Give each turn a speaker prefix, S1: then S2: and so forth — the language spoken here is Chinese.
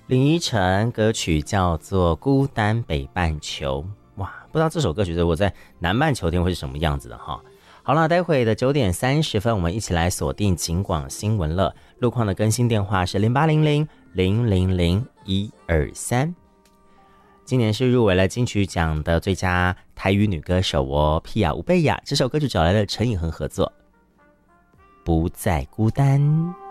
S1: 林依晨歌曲叫做《孤单北半球》。哇，不知道这首歌曲我在南半球听会是什么样子的哈。好了，待会的9:30，我们一起来锁定警广新闻了。路况的更新电话是0800000123。今年是入围了金曲奖的最佳台语女歌手哦，皮亚吴贝雅。这首歌曲找来了陈以恒合作，《不再孤单》。